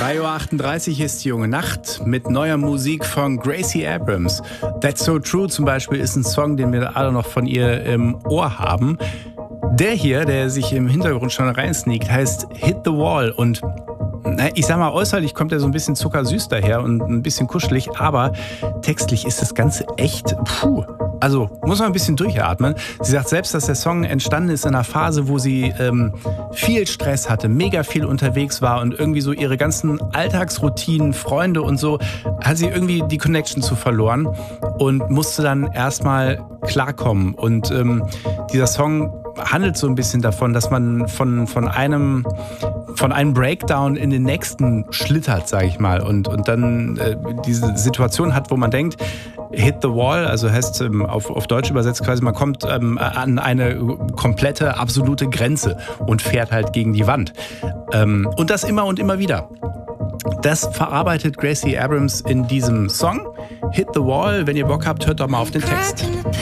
3:38 Uhr ist die junge Nacht mit neuer Musik von Gracie Abrams. That's So True zum Beispiel ist ein Song, den wir alle noch von ihr im Ohr haben. Der hier, der sich im Hintergrund schon reinsneakt, heißt Hit the Wall und ich sag mal, äußerlich kommt er so ein bisschen zuckersüß daher und ein bisschen kuschelig, aber textlich ist das Ganze echt Also muss man ein bisschen durchatmen. Sie sagt selbst, dass der Song entstanden ist in einer Phase, wo sie viel Stress hatte, mega viel unterwegs war und irgendwie so ihre ganzen Alltagsroutinen, Freunde und so, hat sie irgendwie die Connection zu verloren und musste dann erstmal klarkommen. Und dieser Song handelt so ein bisschen davon, dass man von einem Breakdown in den nächsten schlittert, sage ich mal, und dann diese Situation hat, wo man denkt, hit the wall, also heißt auf Deutsch übersetzt quasi, man kommt an eine komplette, absolute Grenze und fährt halt gegen die Wand. Und das immer und immer wieder. Das verarbeitet Gracie Abrams in diesem Song. Hit the Wall. Wenn ihr Bock habt, hört doch mal auf den Text.